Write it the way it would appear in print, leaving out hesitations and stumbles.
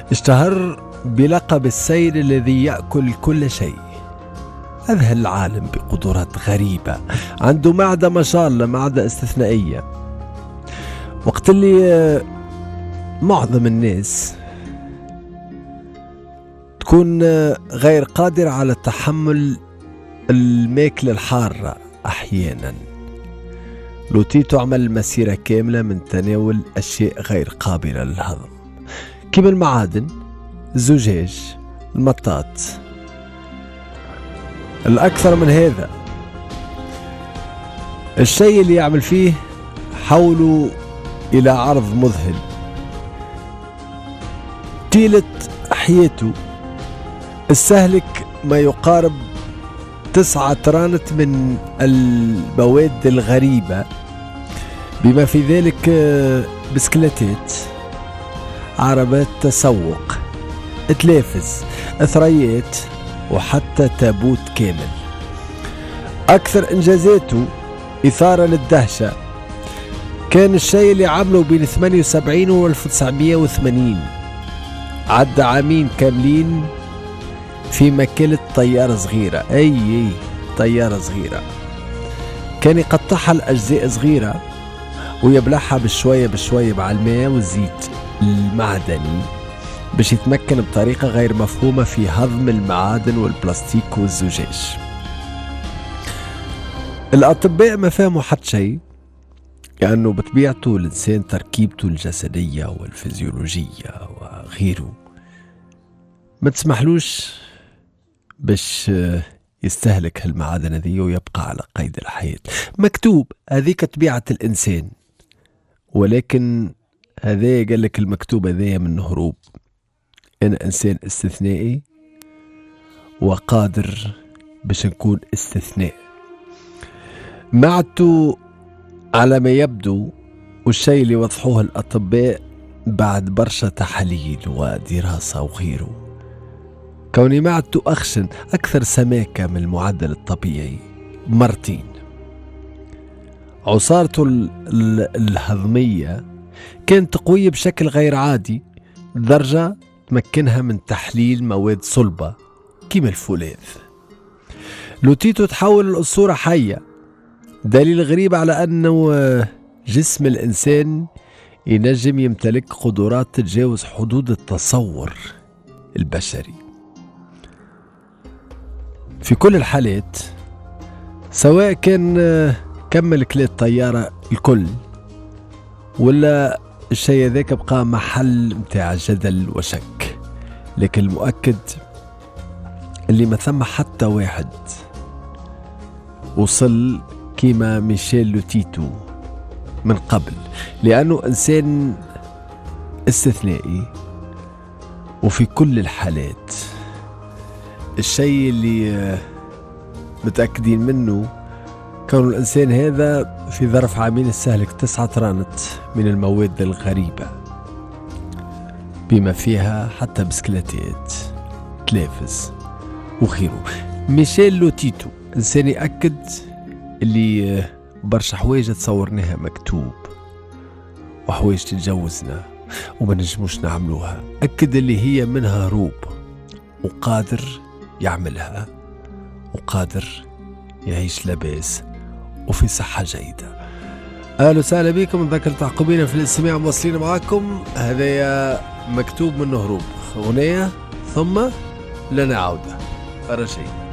اشتهر بلقب السيد الذي يأكل كل شيء. أذهل العالم بقدرات غريبة، عنده معدة ما شاء الله، معدة استثنائية. وقت اللي معظم الناس تكون غير قادرة على تحمل الماكلة الحارة أحيانا، لوتيتو عمل مسيرة كاملة من تناول أشياء غير قابلة للهضم، كما المعادن، الزجاج، المطاط. الأكثر من هذا، الشيء اللي يعمل فيه حوله إلى عرض مذهل. طيلة حياته استهلك ما يقارب 9 طرانت من المواد الغريبة، بما في ذلك بسكليتات، عربات تسوق، تلافز، اثريات، وحتى تابوت كامل. أكثر إنجازاته إثارة للدهشة كان الشيء اللي عمله بين 78 و 1980. عدى عامين كاملين في ماكلة طيارة صغيرة، أي طيارة صغيرة، كان يقطعها لأجزاء صغيرة ويبلعها بشوية بشوية مع الماء والزيت المعدني باش يتمكن بطريقة غير مفهومة في هضم المعادن والبلاستيك والزجاج. الأطباء ما فهموا حد شيء، لأنه بطبيعته الإنسان تركيبته الجسدية والفيزيولوجية وغيره ما تسمحلوش باش يستهلك هالمعادن هذه ويبقى على قيد الحياة. مكتوب، هذيك طبيعة الإنسان، ولكن هذا قال لك المكتوب هذا من هروب. أنا إنسان استثنائي وقادر باش نكون استثناء. معدته على ما يبدو، والشيء اللي وضحوه الأطباء بعد برشا تحاليل ودراسة وغيره، كوني معدته أخشن أكثر سماكة من المعدل الطبيعي مرتين. عصارته الهضمية كانت قوية بشكل غير عادي، لدرجة تمكنها من تحليل مواد صلبة كما الفولاذ. لوتيتو تحول الأسطورة حية، دليل غريب على أنه جسم الإنسان ينجم يمتلك قدرات تتجاوز حدود التصور البشري. في كل الحالات، سواء كان كمل كلات طيارة الكل ولا الشيء ذاك بقى محل متاع جدل وشك، لكن المؤكد اللي ما ثم حتى واحد وصل كيما ميشيل لوتيتو من قبل، لأنه إنسان استثنائي. وفي كل الحالات الشيء اللي متأكدين منه كون الإنسان هذا في ظرف عامين استهلك 9 طرانت من المواد الغريبة، بما فيها حتى بسكليتات، تلافز وغيره. ميشيل لوتيتو إنسان يأكد اللي برشا حوايج تصورناها مكتوب وحوايج تتجوزنا وما نجموش نعملوها، أكد اللي هي منها هروب، وقادر يعملها، وقادر يعيش لباس وفي صحة جيدة. أهلا وسهلا بكم، نذكر تعقبينا في الاستماع، مواصلين معكم. هذا مكتوب منه هروب، أغنية ثم لنا عودة. أرى شيء